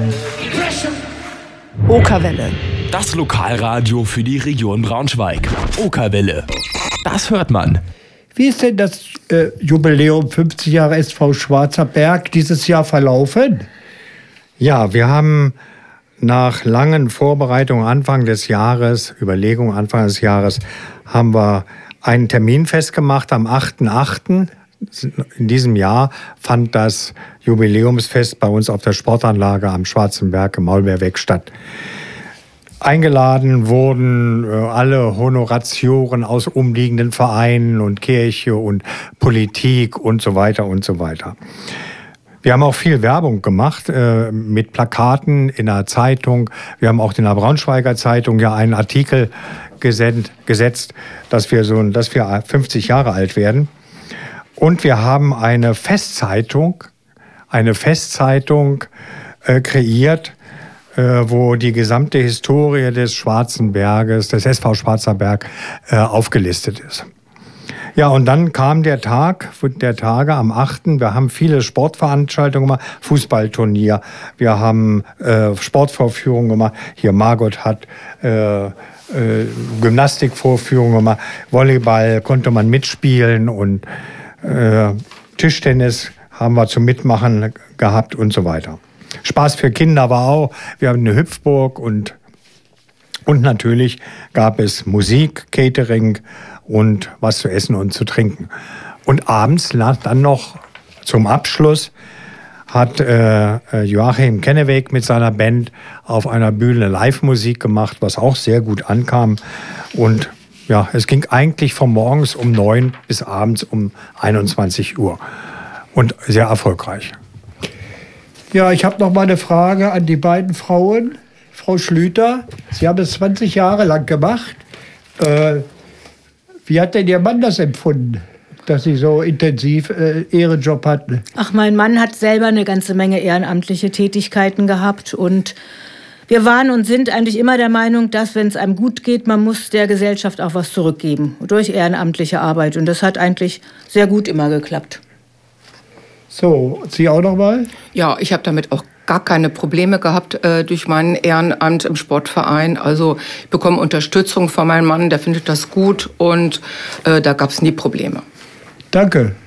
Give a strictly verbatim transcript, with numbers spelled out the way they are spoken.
Okerwelle. Das Lokalradio für die Region Braunschweig. Okerwelle. Das hört man. Wie ist denn das äh, Jubiläum fünfzig Jahre S V Schwarzer Berg dieses Jahr verlaufen? Ja, wir haben nach langen Vorbereitungen Anfang des Jahres, Überlegungen Anfang des Jahres, haben wir einen Termin festgemacht am achten achten In diesem Jahr fand das Jubiläumsfest bei uns auf der Sportanlage am Schwarzen Berg im Maulbeerweg statt. Eingeladen wurden äh, alle Honoratioren aus umliegenden Vereinen und Kirche und Politik und so weiter und so weiter. Wir haben auch viel Werbung gemacht äh, mit Plakaten in der Zeitung. Wir haben auch in der Braunschweiger Zeitung ja einen Artikel gesendet, gesetzt, dass wir, so, dass wir fünfzig Jahre alt werden. Und wir haben eine Festzeitung, eine Festzeitung äh, kreiert, äh, wo die gesamte Historie des Schwarzen Berges, des S V Schwarzer Berg, äh, aufgelistet ist. Ja, und dann kam der Tag, der Tage am achten Wir haben viele Sportveranstaltungen gemacht, Fußballturnier, wir haben äh, Sportvorführungen gemacht. Hier Margot hat äh, äh, Gymnastikvorführungen gemacht, Volleyball konnte man mitspielen und äh, Tischtennis haben wir zum Mitmachen gehabt und so weiter. Spaß für Kinder war auch. Wir haben eine Hüpfburg und, und natürlich gab es Musik, Catering und was zu essen und zu trinken. Und abends dann noch zum Abschluss hat äh, Joachim Kenneweg mit seiner Band auf einer Bühne Live-Musik gemacht, was auch sehr gut ankam. Und ja, es ging eigentlich von morgens um neun bis abends um einundzwanzig Uhr. Und sehr erfolgreich. Ja, ich habe noch mal eine Frage an die beiden Frauen. Frau Schlüter, Sie haben es zwanzig Jahre lang gemacht. Äh, wie hat denn Ihr Mann das empfunden, dass Sie so intensiv äh, Ehrenjob hatten? Ach, mein Mann hat selber eine ganze Menge ehrenamtliche Tätigkeiten gehabt. Und wir waren und sind eigentlich immer der Meinung, dass, wenn es einem gut geht, man muss der Gesellschaft auch was zurückgeben durch ehrenamtliche Arbeit. Und das hat eigentlich sehr gut immer geklappt. So, Sie auch noch mal? Ja, ich habe damit auch gar keine Probleme gehabt äh, durch mein Ehrenamt im Sportverein. Also ich bekomme Unterstützung von meinem Mann, der findet das gut und äh, da gab es nie Probleme. Danke.